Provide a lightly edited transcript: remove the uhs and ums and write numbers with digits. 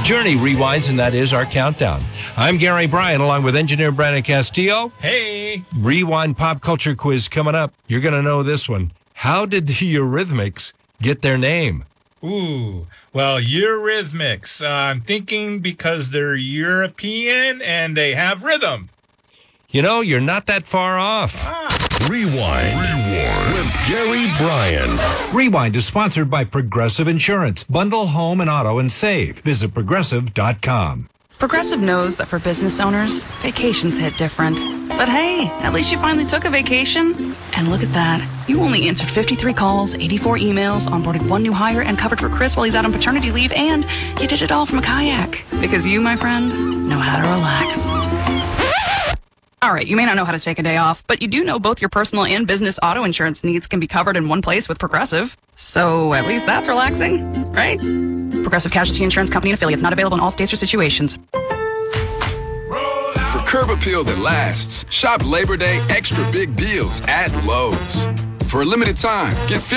Journey rewinds, and that is our countdown. I'm Gary Bryan, along with engineer Brandon Castillo. Hey! Rewind pop culture quiz coming up. You're going to know this one. How did the Eurythmics get their name? Ooh, well, Eurythmics. I'm thinking because they're European and they have rhythm. You know, you're not that far off. Rewind with Gary Bryan. Rewind is sponsored by Progressive Insurance. Bundle home and auto and save. Visit Progressive.com. Progressive knows that for business owners, vacations hit different. But hey, at least you finally took a vacation. And look at that. You only answered 53 calls, 84 emails, onboarded one new hire, and covered for Chris while he's out on paternity leave, and you did it all from a kayak. Because you, my friend, know how to relax. All right, you may not know how to take a day off, but you do know both your personal and business auto insurance needs can be covered in one place with Progressive. So at least that's relaxing, right? Progressive Casualty Insurance Company and affiliates, not available in all states or situations. For curb appeal that lasts, shop Labor Day extra big deals at Lowe's. For a limited time, get